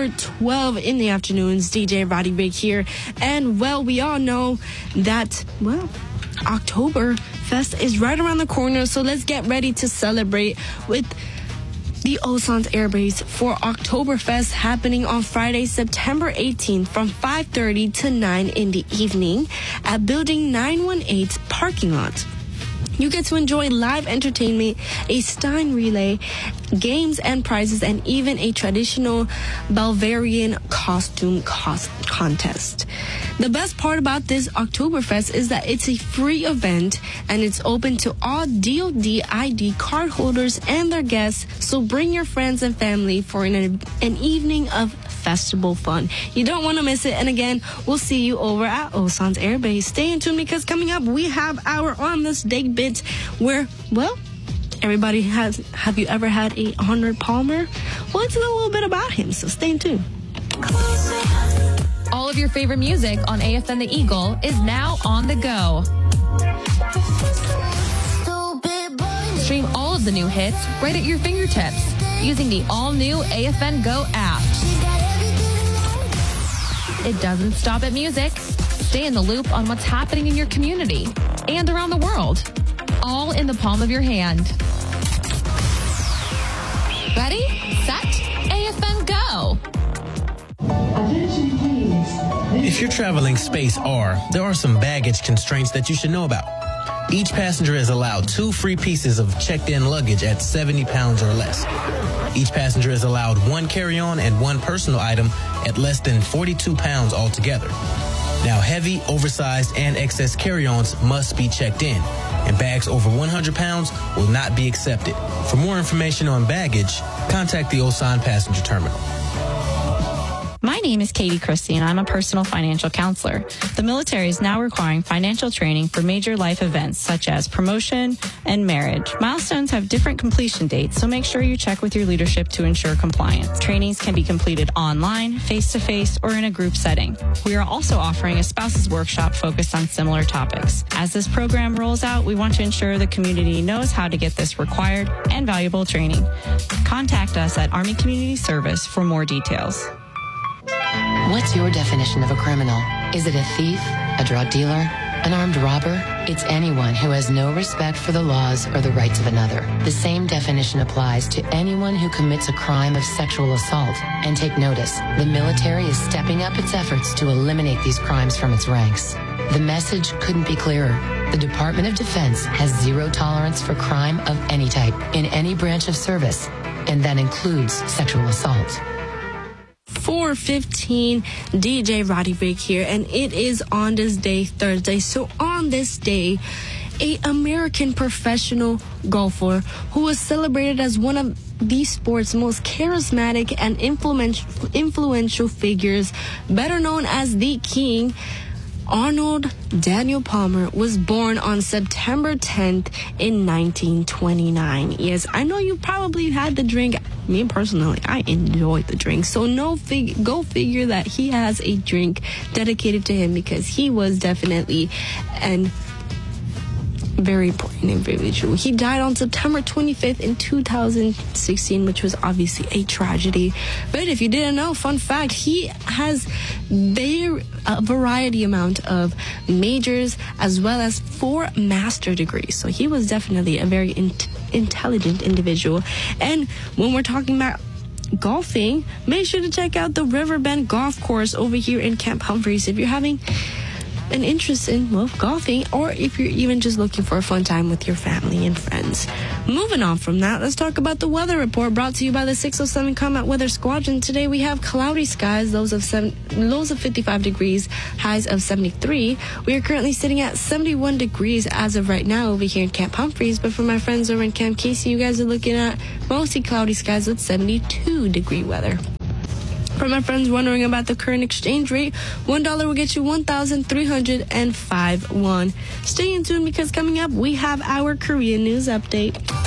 number 12 in the afternoons. DJ Roddy Big here. And, well, we all know that, well, Oktoberfest is right around the corner, so let's get ready to celebrate with the Osan's Air Base for Oktoberfest happening on Friday, September 18th from 5:30 to 9 in the evening at Building 918's parking lot. You get to enjoy live entertainment, a Stein relay, games and prizes, and even a traditional Bavarian costume contest. The best part about this Oktoberfest is that it's a free event and it's open to all DOD ID card holders and their guests, so bring your friends and family for an evening of festival fun. You don't want to miss it. And again, we'll see you over at Osan's Air Base. Stay in tune because coming up, we have our On This Day bit where, well, everybody has, have you ever had a Arnold Palmer? Well, it's a little bit about him, so stay in tune. All of your favorite music on AFN The Eagle is now on the go. Stream all of the new hits right at your fingertips using the all-new AFN Go app. It doesn't stop at music. Stay in the loop on what's happening in your community and around the world, all in the palm of your hand. Ready, set, AFN Go. If you're traveling Space R, there are some baggage constraints that you should know about. Each passenger is allowed 2 free pieces of checked-in luggage at 70 pounds or less. Each passenger is allowed 1 carry-on and 1 personal item at less than 42 pounds altogether. Now, heavy, oversized, and excess carry-ons must be checked in, and bags over 100 pounds will not be accepted. For more information on baggage, contact the Osan Passenger Terminal. My name is Katie Christie, and I'm a personal financial counselor. The military is now requiring financial training for major life events such as promotion and marriage. Milestones have different completion dates, so make sure you check with your leadership to ensure compliance. Trainings can be completed online, face-to-face, or in a group setting. We are also offering a spouses workshop focused on similar topics. As this program rolls out, we want to ensure the community knows how to get this required and valuable training. Contact us at Army Community Service for more details. What's your definition of a criminal? Is it a thief, a drug dealer, an armed robber? It's anyone who has no respect for the laws or the rights of another. The same definition applies to anyone who commits a crime of sexual assault. And take notice, the military is stepping up its efforts to eliminate these crimes from its ranks. The message couldn't be clearer. The Department of Defense has zero tolerance for crime of any type in any branch of service, and that includes sexual assault. 4:15, DJ Roddy Big here, and it is On This Day, Thursday. So on this day, a American professional golfer who was celebrated as one of the sport's most charismatic and influential figures, better known as the King, Arnold Daniel Palmer, was born on September 10th in 1929. Yes, I know you probably had the drink. Me personally, I enjoyed the drink. So go figure that he has a drink dedicated to him because he was definitely an very important individual. He died on September 25th in 2016, which was obviously a tragedy. But if you didn't know, fun fact, he has a variety amount of majors as well as 4 master degrees. So he was definitely a very intelligent individual. And when we're talking about golfing, make sure to check out the Riverbend Golf Course over here in Camp Humphreys if you're having an interest in, well, golfing, or if you're even just looking for a fun time with your family and friends. Moving on from that, let's talk about the weather report brought to you by the 607 Combat Weather Squadron. Today we have cloudy skies, lows of 55 degrees, highs of 73. We are currently sitting at 71 degrees as of right now over here in Camp Humphreys, but for my friends over in Camp Casey, you guys are looking at mostly cloudy skies with 72 degree weather. For my friends wondering about the current exchange rate, $1 will get you 1,305 won. Stay in tune because coming up, we have our Korean news update.